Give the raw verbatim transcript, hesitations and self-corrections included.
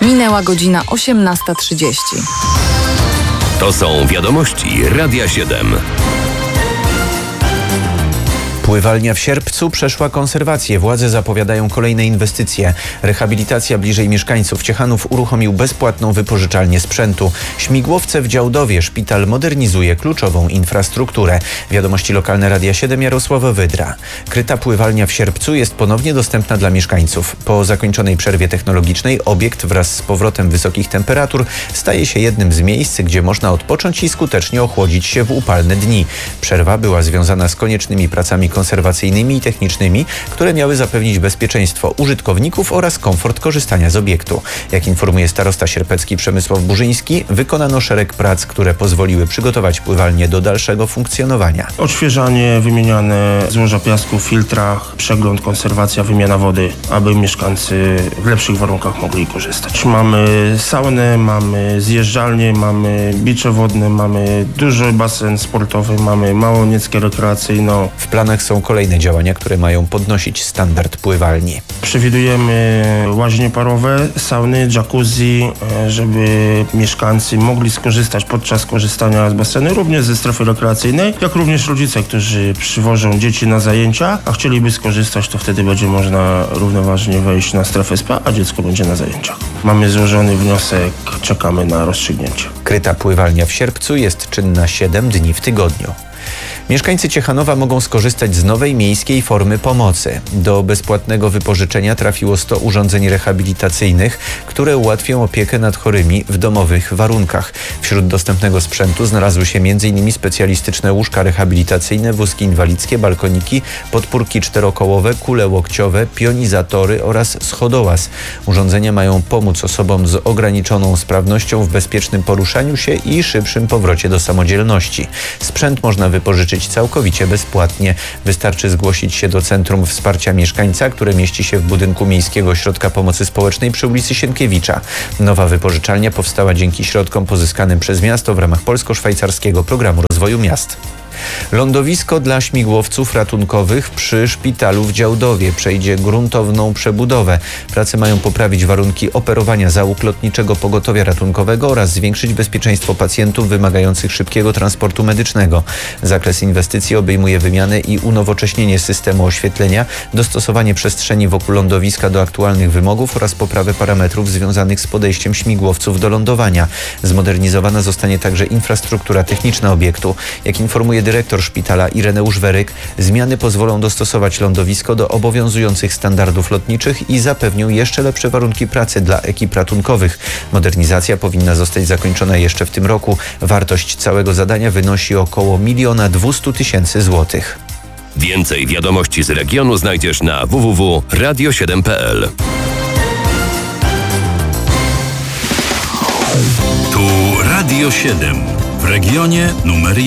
Minęła godzina osiemnasta trzydzieści. To są wiadomości Radia siedem. Pływalnia w Sierpcu przeszła konserwację. Władze zapowiadają kolejne inwestycje. Rehabilitacja bliżej mieszkańców. Ciechanów uruchomił bezpłatną wypożyczalnię sprzętu. Śmigłowce w Działdowie. Szpital modernizuje kluczową infrastrukturę. Wiadomości lokalne Radia siedem, Jarosław Wydra. Kryta pływalnia w Sierpcu jest ponownie dostępna dla mieszkańców. Po zakończonej przerwie technologicznej obiekt wraz z powrotem wysokich temperatur staje się jednym z miejsc, gdzie można odpocząć i skutecznie ochłodzić się w upalne dni. Przerwa była związana z koniecznymi pracami konserwacyjnymi i technicznymi, które miały zapewnić bezpieczeństwo użytkowników oraz komfort korzystania z obiektu. Jak informuje starosta sierpecki Przemysław Burzyński, wykonano szereg prac, które pozwoliły przygotować pływalnię do dalszego funkcjonowania. Odświeżanie, wymieniane złoża piasku w filtrach, przegląd, konserwacja, wymiana wody, aby mieszkańcy w lepszych warunkach mogli korzystać. Mamy saunę, mamy zjeżdżalnię, mamy bicze wodne, mamy duży basen sportowy, mamy małonieckie rekreacyjną. W planach są kolejne działania, które mają podnosić standard pływalni. Przewidujemy łaźnie parowe, sauny, jacuzzi, żeby mieszkańcy mogli skorzystać podczas korzystania z basenu, również ze strefy rekreacyjnej, jak również rodzice, którzy przywożą dzieci na zajęcia, a chcieliby skorzystać, to wtedy będzie można równoważnie wejść na strefę spa, a dziecko będzie na zajęciach. Mamy złożony wniosek, czekamy na rozstrzygnięcie. Kryta pływalnia w Sierpcu jest czynna siedem dni w tygodniu. Mieszkańcy Ciechanowa mogą skorzystać z nowej miejskiej formy pomocy. Do bezpłatnego wypożyczenia trafiło sto urządzeń rehabilitacyjnych, które ułatwią opiekę nad chorymi w domowych warunkach. Wśród dostępnego sprzętu znalazły się między innymi specjalistyczne łóżka rehabilitacyjne, wózki inwalidzkie, balkoniki, podpórki czterokołowe, kule łokciowe, pionizatory oraz schodołaz. Urządzenia mają pomóc osobom z ograniczoną sprawnością w bezpiecznym poruszaniu się i szybszym powrocie do samodzielności. Sprzęt można wypożyczyć całkowicie bezpłatnie. Wystarczy zgłosić się do Centrum Wsparcia Mieszkańca, które mieści się w budynku Miejskiego Ośrodka Pomocy Społecznej przy ulicy Sienkiewicza. Nowa wypożyczalnia powstała dzięki środkom pozyskanym przez miasto w ramach polsko-szwajcarskiego programu rozwoju miast. Lądowisko dla śmigłowców ratunkowych przy szpitalu w Działdowie przejdzie gruntowną przebudowę. Prace mają poprawić warunki operowania załóg lotniczego pogotowia ratunkowego oraz zwiększyć bezpieczeństwo pacjentów wymagających szybkiego transportu medycznego. Zakres inwestycji obejmuje wymianę i unowocześnienie systemu oświetlenia, dostosowanie przestrzeni wokół lądowiska do aktualnych wymogów oraz poprawę parametrów związanych z podejściem śmigłowców do lądowania. Zmodernizowana zostanie także infrastruktura techniczna obiektu. Jak informuje dyrektor szpitala Ireneusz Weryk, zmiany pozwolą dostosować lądowisko do obowiązujących standardów lotniczych i zapewnią jeszcze lepsze warunki pracy dla ekip ratunkowych. Modernizacja powinna zostać zakończona jeszcze w tym roku. Wartość całego zadania wynosi około miliona dwustu tysięcy złotych. Więcej wiadomości z regionu znajdziesz na w w w kropka radio siedem kropka p l. Tu Radio siedem w regionie numer jeden.